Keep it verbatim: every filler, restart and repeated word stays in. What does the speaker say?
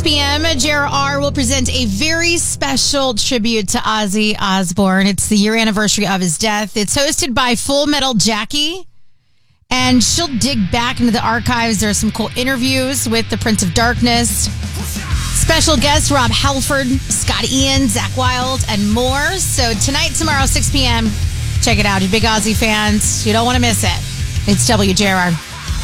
p.m., J R R will present a very special tribute to Ozzy Osbourne. It's the year anniversary of his death. It's hosted by Full Metal Jackie, and she'll dig back into the archives. There are some cool interviews with the Prince of Darkness, special guests Rob Halford, Scott Ian, Zach Wilde, and more. So tonight, tomorrow, six p.m., check it out. You big Ozzy fans, you don't want to miss it. It's W J R R.